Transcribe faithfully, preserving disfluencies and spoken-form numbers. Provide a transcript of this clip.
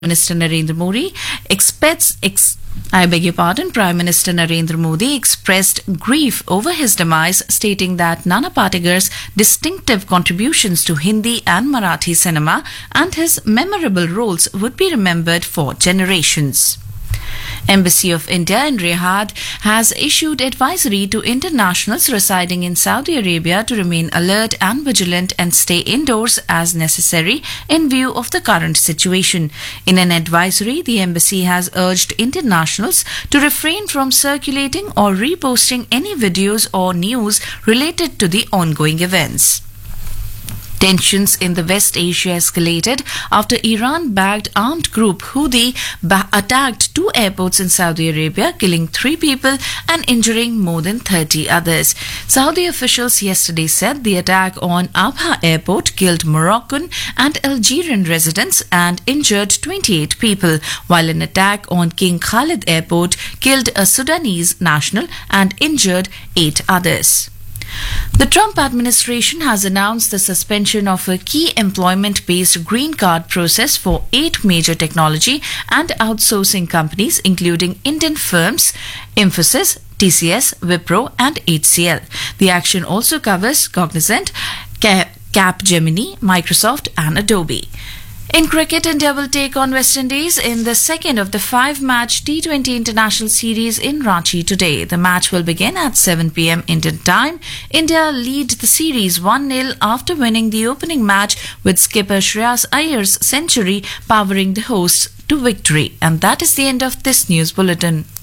Minister Narendra Modi expects ex- I beg your pardon, Prime Minister Narendra Modi expressed grief over his demise, stating that Nana Patekar's distinctive contributions to Hindi and Marathi cinema and his memorable roles would be remembered for generations. Embassy of India in Riyadh has issued advisory to internationals residing in Saudi Arabia to remain alert and vigilant and stay indoors as necessary in view of the current situation. In an advisory, the embassy has urged internationals to refrain from circulating or reposting any videos or news related to the ongoing events. Tensions in the West Asia escalated after Iran-backed armed group Houthi ba- attacked two airports in Saudi Arabia, killing three people and injuring more than thirty others. Saudi officials yesterday said the attack on Abha Airport killed Moroccan and Algerian residents and injured twenty-eight people, while an attack on King Khalid Airport killed a Sudanese national and injured eight others. The Trump administration has announced the suspension of a key employment-based green card process for eight major technology and outsourcing companies, including Indian firms Infosys, T C S, Wipro and H C L. The action also covers Cognizant, Capgemini, Microsoft and Adobe. In cricket, India will take on West Indies in the second of the five-match T twenty International Series in Ranchi today. The match will begin at seven p m Indian time. India lead the series one nil after winning the opening match with skipper Shreyas Iyer's century powering the hosts to victory. And that is the end of this news bulletin.